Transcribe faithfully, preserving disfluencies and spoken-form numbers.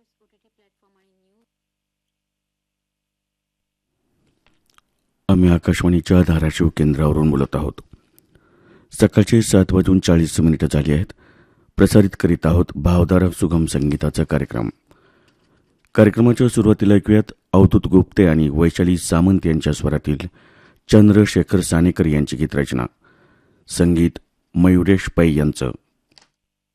आम्ही आकाशवाणीच्या धाराशिव केंद्रावरून बोलत आहोत. सकाळचे सात वाजून चाळीस मिनिटं झाली आहेत. प्रसारित करीत आहोत भावधारा सुगम संगीताचा कार्यक्रम. कार्यक्रमाच्या सुरुवातीला ऐकूयात अवधूत गुप्ते आणि वैशाली सामंत यांच्या स्वरातील चंद्रशेखर सानेकर यांची गीतरचना. संगीत मयुरेश पै यांचं.